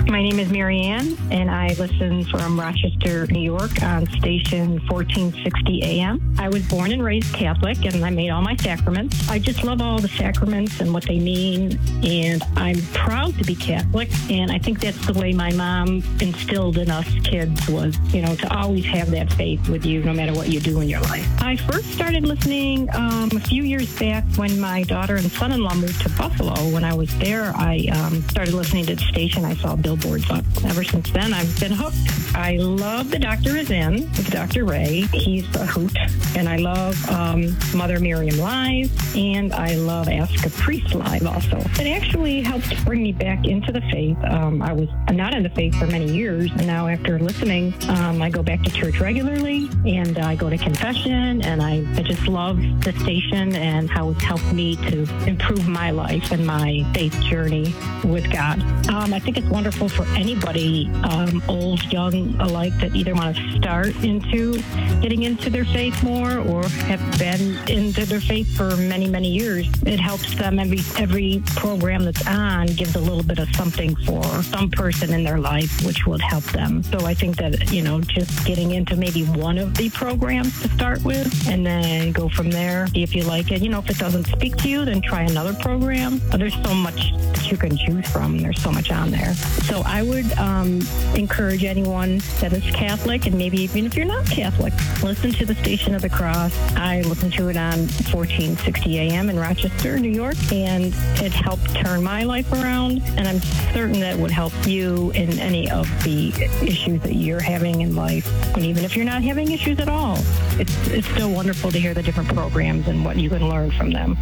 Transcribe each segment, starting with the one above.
My name is Mary Ann, and I listen from Rochester, New York on station 1460 AM. I was born and raised Catholic, and I made all my sacraments. I just love all the sacraments and what they mean, and I'm proud to be Catholic, and I think that's the way my mom instilled in us kids was, to always have that faith with you no matter what you do in your life. I first started listening a few years back when my daughter and son-in-law moved to Buffalo. When I was there, I started listening to the station. I saw billboards up. Ever since then, I've been hooked. I love The Doctor Is In with Dr. Ray. He's a hoot. And I love Mother Miriam Live, and I love Ask a Priest Live also. It actually helped bring me back into the faith. I was not in the faith for many years, and now after listening, I go back to church regularly, and I go to confession, and I just love the station and how it's helped me to improve my life and my faith journey with God. I think it's wonderful for anybody, old, young alike, that either want to start into getting into their faith more or have been into their faith for many, many years. It helps them. Every program that's on gives a little bit of something for some person in their life, which would help them. So I think that, just getting into maybe one of the programs to start with and then go from there, see if you like it. If it doesn't speak to you, then try another program. There's so much that you can choose from. There's so much on there. So I would encourage anyone that is Catholic, and maybe even if you're not Catholic, listen to the Station of the Cross. I listen to it on 1460 AM in Rochester, New York, and it helped turn my life around, and I'm certain that it would help you in any of the issues that you're having in life. And even if you're not having issues at all, it's still wonderful to hear the different programs and what you can learn from them.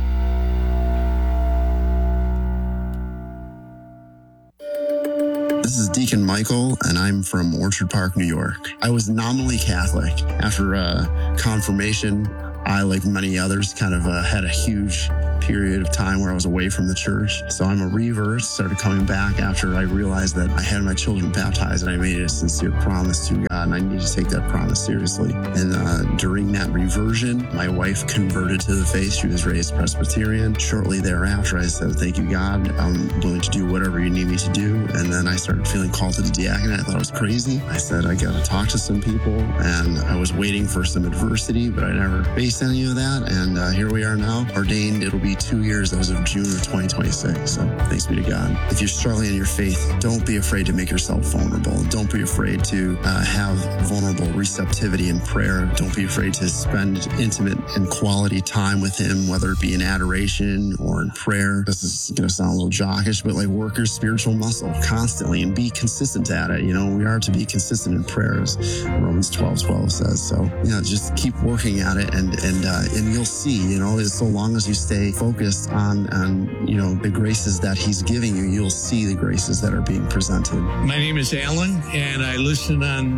This is Deacon Michael, and I'm from Orchard Park, New York. I was nominally Catholic. After confirmation, I, like many others, kind of had a huge period of time where I was away from the church. So I'm a revert, started coming back after I realized that I had my children baptized and I made a sincere promise to God, and I need to take that promise seriously. And during that reversion, my wife converted to the faith. She was raised Presbyterian. Shortly thereafter, I said, thank you, God. I'm willing to do whatever you need me to do. And then I started feeling called to the diaconate. I thought I was crazy. I said, I got to talk to some people. And I was waiting for some adversity, but I never faced any of that. And here we are now, ordained. It'll be 2 years as of June of 2026. So thanks be to God. If you're struggling in your faith, don't be afraid to make yourself vulnerable. Don't be afraid to have vulnerable receptivity in prayer. Don't be afraid to spend intimate and quality time with Him, whether it be in adoration or in prayer. This is going to sound a little jockish, but like work your spiritual muscle constantly and be consistent at it. We are to be consistent in prayers. Romans 12:12 says. So, just keep working at it and you'll see, so long as you stay focused on the graces that He's giving you, you'll see the graces that are being presented. My name is Alan, and I listen on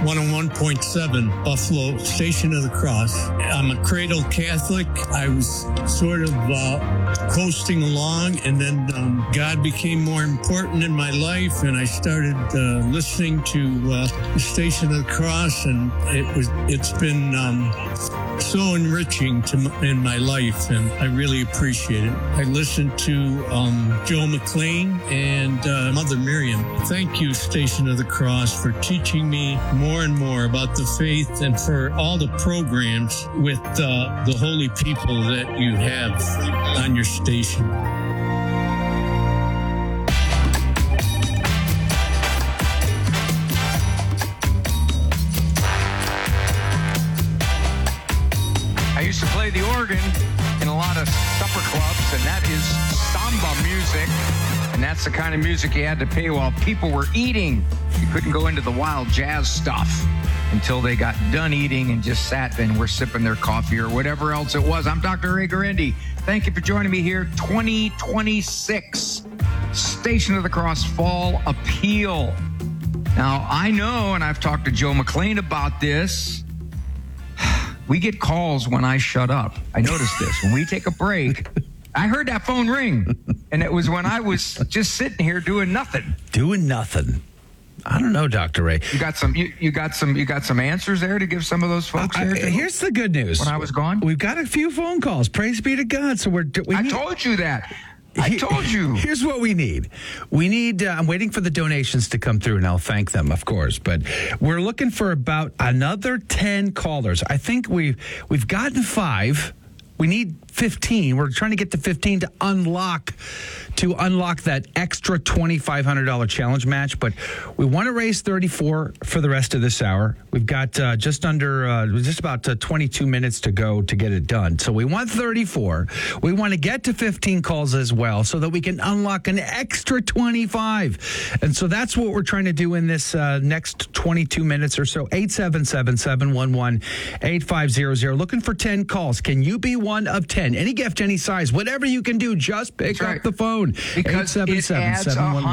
101.7 Buffalo Station of the Cross. I'm a cradle Catholic. I was sort of coasting along, and then God became more important in my life, and I started listening to the Station of the Cross, and it's been so enriching in my life, and I really appreciate it. I listened to Joe McLean and Mother Miriam. Thank you, Station of the Cross, for teaching me more and more about the faith, and for all the programs with the holy people that you have on your station. I used to play the organ in a lot of supper clubs, and that is samba music. And that's the kind of music you had to play while people were eating. You couldn't go into the wild jazz stuff until they got done eating and just sat and were sipping their coffee or whatever else it was. I'm Dr. Ray Guarendi. Thank you for joining me here. 2026 Station of the Cross Fall Appeal. Now, I know, and I've talked to Joe McLean about this, we get calls when I shut up. I noticed this. When we take a break, I heard that phone ring, and it was when I was just sitting here doing nothing. Doing nothing. I don't know, Dr. Ray. You got some answers there to give some of those folks here? Here's the good news. When I was gone? We've got a few phone calls. Praise be to God. So I told you that. I told you. Here's what we need. We need, I'm waiting for the donations to come through, and I'll thank them, of course. But we're looking for about another 10 callers. I think we've gotten 5. We need 15. We're trying to get to 15 to unlock that extra $2,500 challenge match. But we want to raise 34 for the rest of this hour. We've got just about 22 minutes to go to get it done. So we want 34. We want to get to 15 calls as well so that we can unlock an extra 25. And so that's what we're trying to do in this next 22 minutes or so. 877-711-8500. Looking for 10 calls. Can you be one of 10? Any gift, any size, whatever you can do, just pick up the phone. Because it adds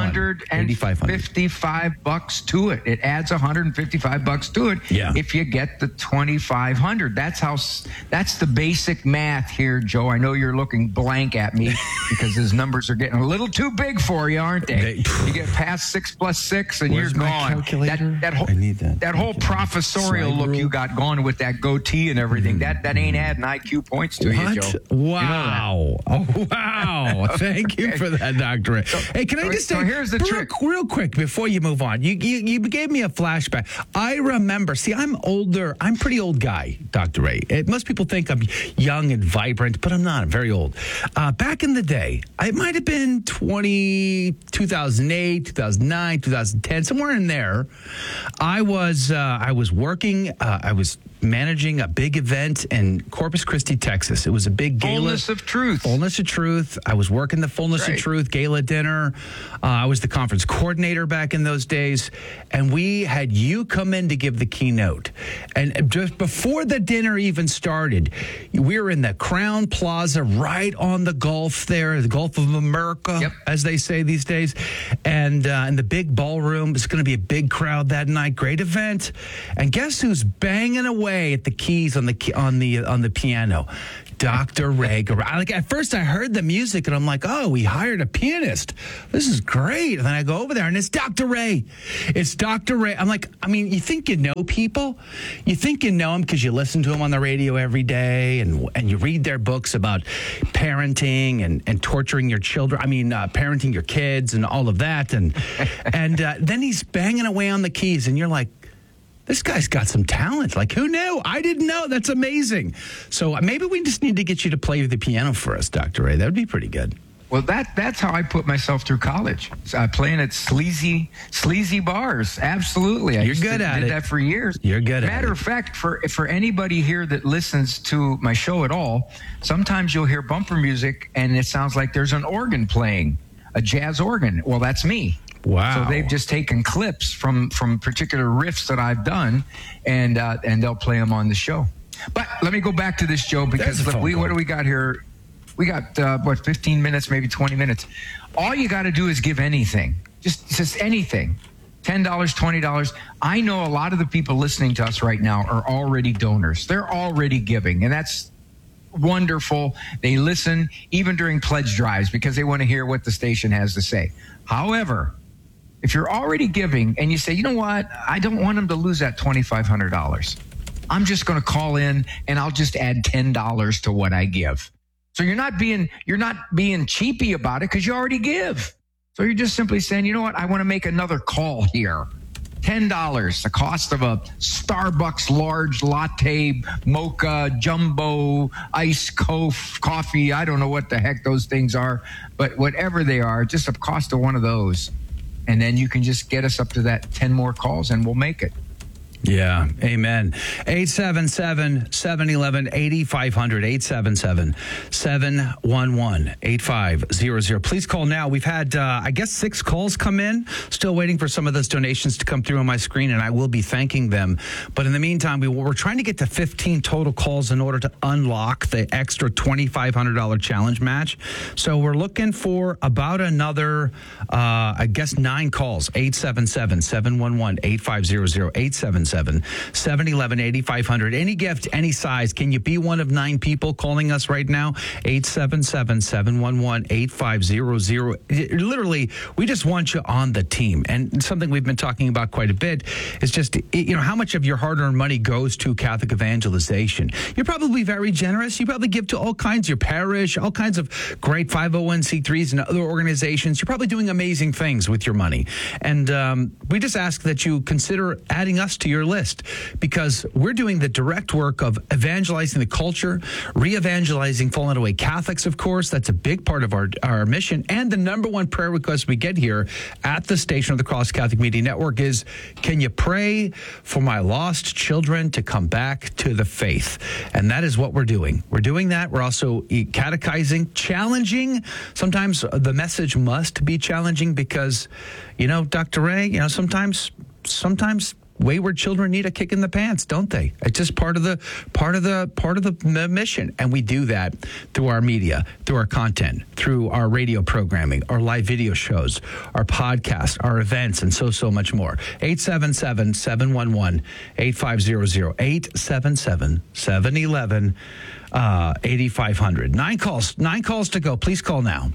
$155 to it. It adds $155 to it if you get the 2,500. That's the basic math here, Joe. I know you're looking blank at me because his numbers are getting a little too big for you, aren't they? You get past 6 plus 6 and you're gone. That whole professorial look you got going with that goatee and everything, that ain't adding IQ points to you, Joe. Wow. Oh, wow. Thank you for that, Dr. Ray. Hey, can I just say, here's the trick. Real quick, before you move on, you gave me a flashback. I remember, I'm older. I'm a pretty old guy, Dr. Ray. Most people think I'm young and vibrant, but I'm not. I'm very old. Back in the day, it might have been 2008, 2009, 2010, somewhere in there. I was working, I was managing a big event in Corpus Christi, Texas. It was a big gala. Fullness of Truth. Fullness of Truth. I was working the Fullness of Truth gala dinner. I was the conference coordinator back in those days. And we had you come in to give the keynote. And just before the dinner even started, we were in the Crown Plaza right on the Gulf there, the Gulf of America, as they say these days. And in the big ballroom, it's going to be a big crowd that night. Great event. And guess who's banging away at the keys on the piano? Dr. Ray Garage. At first I heard the music and I'm like, oh, we hired a pianist. This is great. And then I go over there and it's Dr. Ray. It's Dr. Ray. I'm like, you think you know people? You think you know them because you listen to them on the radio every day and you read their books about parenting and torturing your children. Parenting your kids and all of that. And then he's banging away on the keys and you're like, this guy's got some talent. Like, who knew? I didn't know. That's amazing. So maybe we just need to get you to play the piano for us, Dr. Ray. That would be pretty good. Well, that's how I put myself through college. Playing at sleazy bars. Absolutely. I did that for years. You're good at it. Matter of fact, for anybody here that listens to my show at all, sometimes you'll hear bumper music and it sounds like there's an organ playing, a jazz organ. Well, that's me. Wow. So they've just taken clips from particular riffs that I've done, and they'll play them on the show. But let me go back to this, Joe, because look, what do we got here? We got, 15 minutes, maybe 20 minutes. All you got to do is give anything, just anything. $10, $20. I know a lot of the people listening to us right now are already donors. They're already giving, and that's wonderful. They listen even during pledge drives because they want to hear what the station has to say. However, if you're already giving and you say, you know what, I don't want them to lose that $2,500. I'm just going to call in and I'll just add $10 to what I give. So you're not being cheapy about it because you already give. So you're just simply saying, you know what, I want to make another call here. $10, the cost of a Starbucks large latte, mocha, jumbo, iced coffee. I don't know what the heck those things are, but whatever they are, just the cost of one of those. And then you can just get us up to that 10 more calls and we'll make it. Yeah, amen. 877-711-8500, 877-711-8500. Please call now. We've had, 6 calls come in. Still waiting for some of those donations to come through on my screen, and I will be thanking them. But in the meantime, we're trying to get to 15 total calls in order to unlock the extra $2,500 challenge match. So we're looking for about another, 9 calls. 877-711-8500, 877 877-711-8500. Any gift, any size. Can you be one of 9 people calling us right now? 877-711-8500. Literally, we just want you on the team. And something we've been talking about quite a bit is just, how much of your hard-earned money goes to Catholic evangelization. You're probably very generous. You probably give to all kinds, your parish, all kinds of great 501c3s and other organizations. You're probably doing amazing things with your money. And we just ask that you consider adding us to your list, because we're doing the direct work of evangelizing the culture, re-evangelizing fallen away Catholics, of course. That's a big part of our mission. And the number one prayer request we get here at the Station of the Cross Catholic Media Network is, can you pray for my lost children to come back to the faith? And that is what we're doing. We're doing that. We're also catechizing, challenging. Sometimes the message must be challenging because, Dr. Ray, sometimes wayward children need a kick in the pants, don't they? It's just part of the mission. And we do that through our media, through our content, through our radio programming, our live video shows, our podcasts, our events, and so much more. 877-711-8500. 877-711-8500. 9 calls to go. Please call now.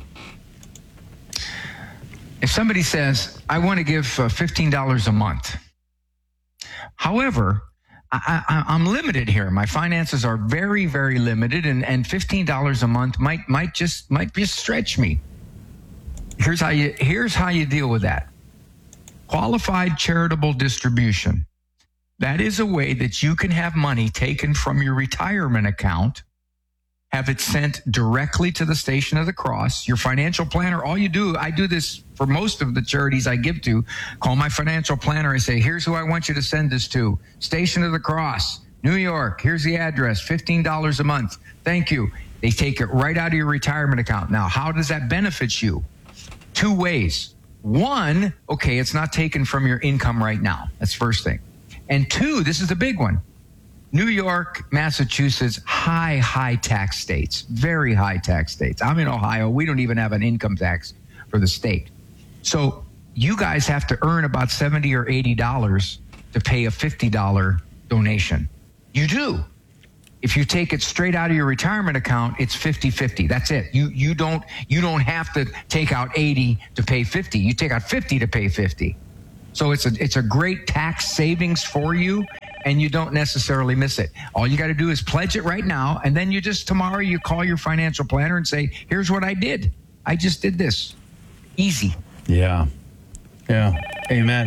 If somebody says, I want to give $15 a month, however, I'm limited here. My finances are very, very limited, and $15 a month might just stretch me. Here's how you deal with that. Qualified charitable distribution. That is a way that you can have money taken from your retirement account, have it sent directly to the Station of the Cross. Your financial planner, I do this for most of the charities I give to, call my financial planner and say, here's who I want you to send this to. Station of the Cross, New York. Here's the address, $15 a month. Thank you. They take it right out of your retirement account. Now, how does that benefit you? 2 ways. 1, okay, it's not taken from your income right now. That's first thing. And 2, this is the big one. New York, Massachusetts, high tax states, very high tax states. I'm in Ohio. We don't even have an income tax for the state. So you guys have to earn about $70 or $80 to pay a $50 donation. You do. If you take it straight out of your retirement account, it's 50-50. That's it. You don't have to take out 80 to pay 50. You take out 50 to pay 50. So it's a great tax savings for you, and you don't necessarily miss it. All you got to do is pledge it right now, and then tomorrow you call your financial planner and say, here's what I did. I just did this. Easy. Yeah. Amen.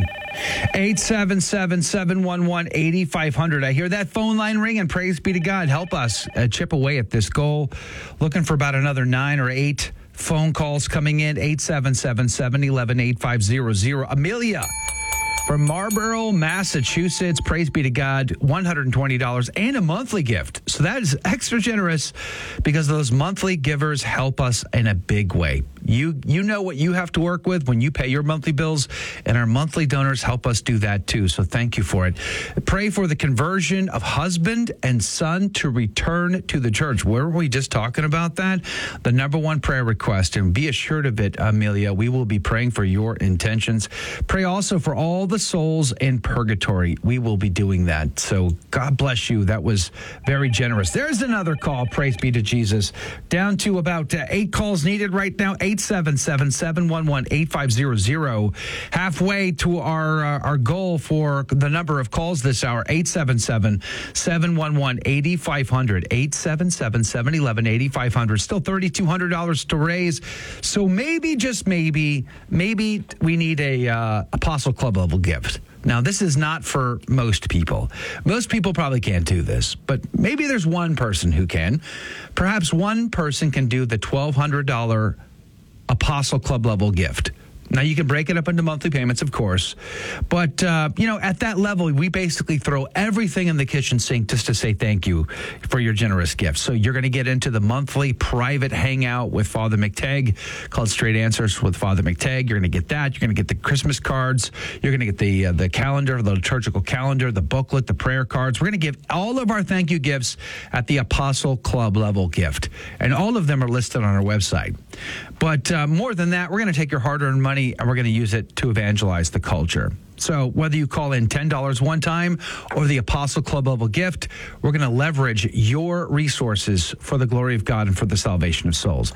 877-711-8500. I hear that phone line ring, and praise be to God. Help us chip away at this goal. Looking for about another 9 or 8 phone calls coming in. 877-711-8500. Amelia from Marlborough, Massachusetts. Praise be to God. $120 and a monthly gift. So that is extra generous because those monthly givers help us in a big way. You know what you have to work with when you pay your monthly bills, and our monthly donors help us do that too. So thank you for it. Pray for the conversion of husband and son to return to the church. Were we just talking about that? The number one prayer request, and be assured of it, Amelia. We will be praying for your intentions. Pray also for all the souls in purgatory. We will be doing that. So God bless you. That was very generous. There's another call. Praise be to Jesus. Down to about 8 calls needed right now. 877-711-8500. Halfway to our goal for the number of calls this hour. 877-711-8500. 877-711-8500. Still $3,200 to raise. So maybe, just maybe we need a Apostle Club level gift. Now, this is not for most people. Most people probably can't do this, but maybe there's one person who can. Perhaps one person can do the $1,200 Apostle Club level gift. Now, you can break it up into monthly payments, of course. But, at that level, we basically throw everything in the kitchen sink just to say thank you for your generous gift. So you're going to get into the monthly private hangout with Father McTagg called Straight Answers with Father McTagg. You're going to get that. You're going to get the Christmas cards. You're going to get the calendar, the liturgical calendar, the booklet, the prayer cards. We're going to give all of our thank you gifts at the Apostle Club level gift. And all of them are listed on our website. But more than that, we're going to take your hard-earned money and we're going to use it to evangelize the culture. So whether you call in $10 one time or the Apostle Club level gift, we're going to leverage your resources for the glory of God and for the salvation of souls.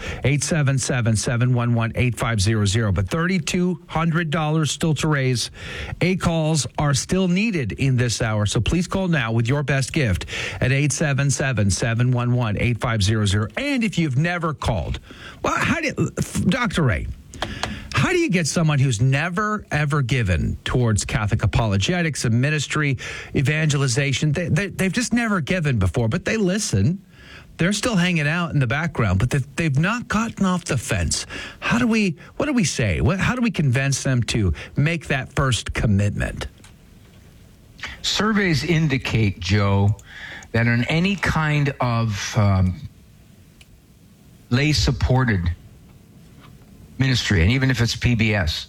877-711-8500. But $3,200 still to raise. 8 calls are still needed in this hour. So please call now with your best gift at 877-711-8500. And if you've never called, well, Dr. Ray, how do you get someone who's never, ever given towards Catholic apologetics and ministry, evangelization? They've just never given before, but they listen. They're still hanging out in the background, but they've not gotten off the fence. What do we say? How do we convince them to make that first commitment? Surveys indicate, Joe, that in any kind of lay-supported ministry, and even if it's PBS,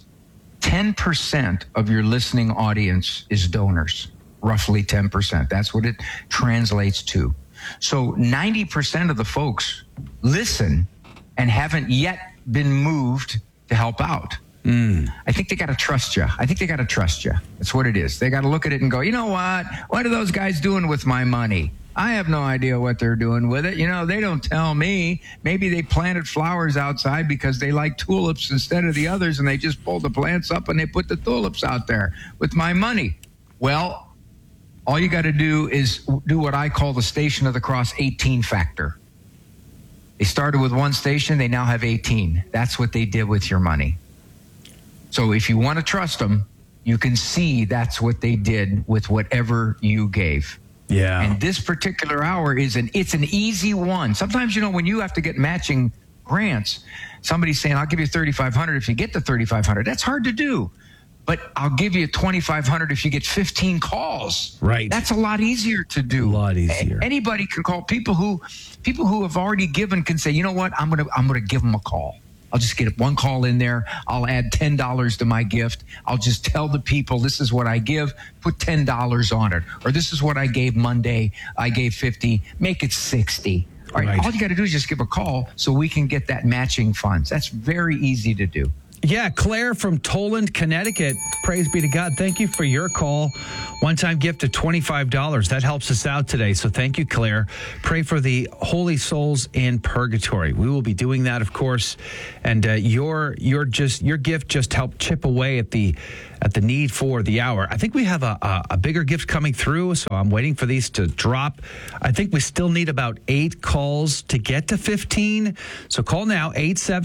10% of your listening audience is donors, roughly 10%. That's what it translates to. So 90% of the folks listen and haven't yet been moved to help out. I think they got to trust you. That's what it is. They got to look at it and go, you know what? What are those guys doing with my money? I have no idea what they're doing with it. You know, they don't tell me. Maybe they planted flowers outside because they like tulips instead of the others, and they just pulled the plants up and they put the tulips out there with my money. Well, all you got to do is do what I call the Station of the Cross 18 factor. They started with 1 station. They now have 18. That's what they did with your money. So if you want to trust them, you can see that's what they did with whatever you gave. Yeah. And this particular hour it's an easy one. Sometimes, when you have to get matching grants, somebody's saying, I'll give you $3,500 if you get the $3,500. That's hard to do. But I'll give you $2,500 if you get 15 calls. Right. That's a lot easier to do. A lot easier. Anybody can call. People who have already given can say, you know what, I'm gonna give them a call. I'll just get 1 call in there. I'll add $10 to my gift. I'll just tell the people, this is what I give. Put $10 on it. Or this is what I gave Monday. I gave 50. Make it 60. All right. All you got to do is just give a call so we can get that matching funds. That's very easy to do. Yeah, Claire from Toland, Connecticut. Praise be to God. Thank you for your call. One-time gift of $25. That helps us out today. So thank you, Claire. Pray for the holy souls in purgatory. We will be doing that, of course. And your gift just helped chip away at the need for the hour. I think we have a bigger gift coming through, so I'm waiting for these to drop. I think we still need about 8 calls to get to 15. So call now,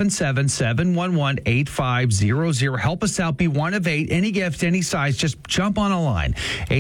877-711-8500. Help us out. Be one of 8. Any gift, any size, just jump on a line.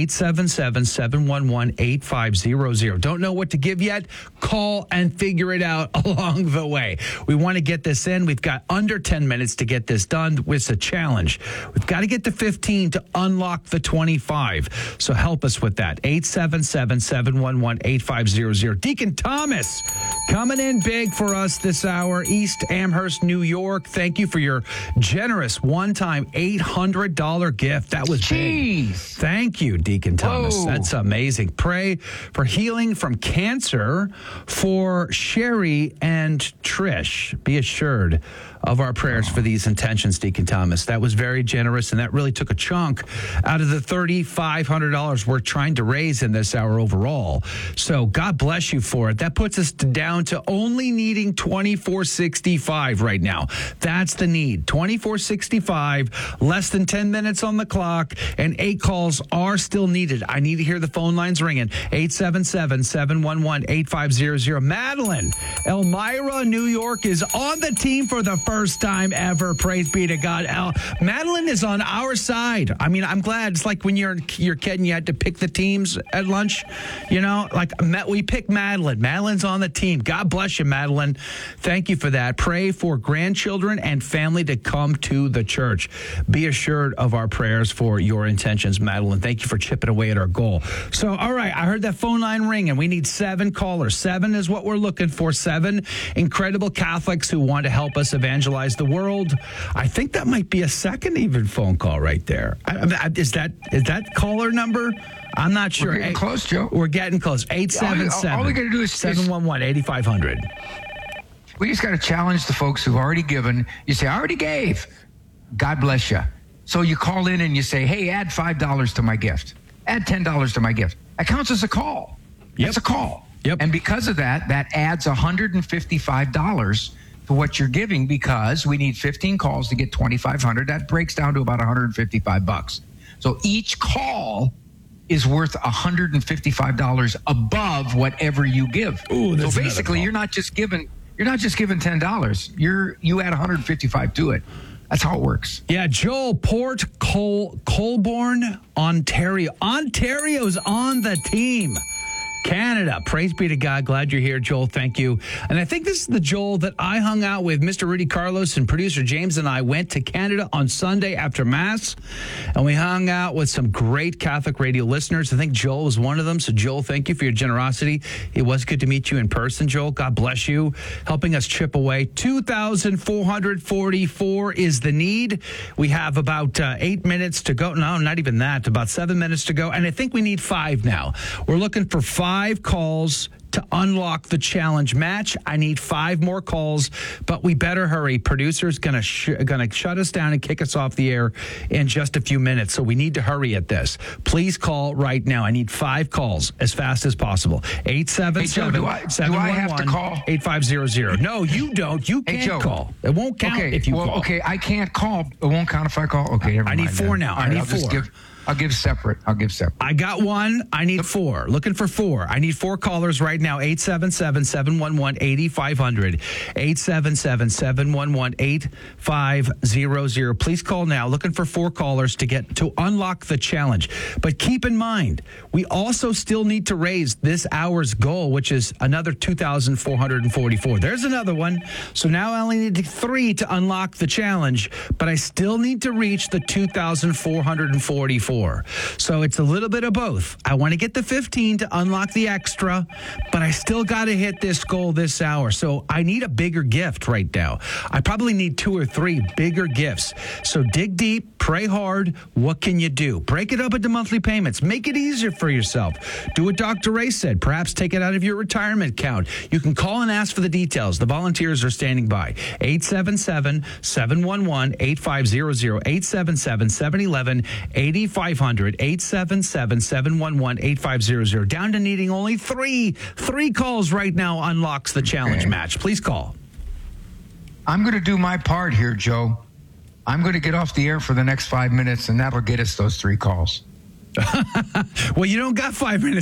877-711-8500. Don't know what to give yet? Call and figure it out along the way. We want to get this in. We've got under 10 minutes to get this done. It's a challenge. We've got to get to 15 to unlock the 25. So help us with that. 877-711-8500. Deacon Thomas coming in big for us this hour. East Amherst, New York. Thank you for your generous one-time $800 gift. That was big. Thank you, Deacon Thomas. Whoa. That's amazing. Pray for healing from cancer for Sherry and Trish. Be assured of our prayers for these intentions, Deacon Thomas. That was very generous, and that really took a chunk out of the $3,500 we're trying to raise in this hour overall. So God bless you for it. That puts us down to only needing $24.65 right now. That's the need. $24.65, less than 10 minutes on the clock, and 8 calls are still needed. I need to hear the phone lines ringing. 877-711-8500. Madeline, Elmira, New York is on the team for the first time ever. Praise be to God. Madeline is on our side. I mean, I'm glad. It's like when you're a kid and you had to pick the teams at lunch. We picked Madeline. Madeline's on the team. God bless you, Madeline. Thank you for that. Pray for grandchildren and family to come to the church. Be assured of our prayers for your intentions, Madeline. Thank you for chipping away at our goal. So, all right, I heard that phone line ring, and we need 7 callers. 7 is what we're looking for. 7 incredible Catholics who want to help us evangelize the world. I think that might be a second even phone call right there. Is that caller number? I'm not sure. We're getting close, Joe. We're getting close. 877. All we got to do is 711-8500. We just got to challenge the folks who've already given. You say, I already gave. God bless you. So you call in and you say, hey, add $5 to my gift. Add $10 to my gift. That counts as a call. Yep. It's a call. Yep. And because of that, that adds $155 to what you're giving, because we need 15 calls to get 2,500. That breaks down to about $155. So each call is worth $155 above whatever you give. Ooh, that's so basically, you're not just giving $10. You add $155 to it. That's how it works. Yeah, Joel, Port Colborne, Ontario. Ontario's on the team. Canada. Praise be to God. Glad you're here, Joel. Thank you. And I think this is the Joel that I hung out with. Mr. Rudy Carlos and producer James and I went to Canada on Sunday after Mass, and we hung out with some great Catholic radio listeners. I think Joel was one of them. So, Joel, thank you for your generosity. It was good to meet you in person, Joel. God bless you. Helping us chip away. 2,444 is the need. We have about 8 minutes to go. No, not even that. About 7 minutes to go. And I think we need 5 now. We're looking for 5 calls to unlock the challenge match. I need 5 more calls, but we better hurry. Producer's gonna shut us down and kick us off the air in just a few minutes, so we need to hurry at this. Please call right now. I need 5 calls as fast as possible. 877-711-8500. No, you don't. You can't call. It won't count if you call. Okay, I can't call. It won't count if I call? Okay, never mind. I need 4 now. I need 4. I'll give separate. I got 1. I need 4. Looking for 4. I need 4 callers right now. 877-711-8500. 877-711-8500. Please call now. Looking for 4 callers to unlock the challenge. But keep in mind, we also still need to raise this hour's goal, which is another 2,444. There's another one. So now I only need 3 to unlock the challenge, but I still need to reach the 2,444. So it's a little bit of both. I want to get the 15 to unlock the extra, but I still got to hit this goal this hour. So I need a bigger gift right now. I probably need 2 or 3 bigger gifts. So dig deep, pray hard. What can you do? Break it up into monthly payments. Make it easier for yourself. Do what Dr. Ray said. Perhaps take it out of your retirement account. You can call and ask for the details. The volunteers are standing by. 877-711-8500. 877-711-8500. 877-711-8500. Down to needing only 3 calls right now unlocks the challenge match. Please call. I'm going to do my part here, Joe. I'm going to get off the air for the next 5 minutes, and that'll get us those 3 calls. Well, you don't got 5 minutes.